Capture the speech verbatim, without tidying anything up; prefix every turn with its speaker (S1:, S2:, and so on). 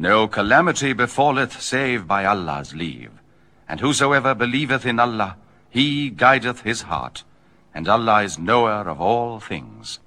S1: No calamity befalleth save by Allah's leave. And whosoever believeth in Allah, he guideth his heart, and Allah is knower of all things.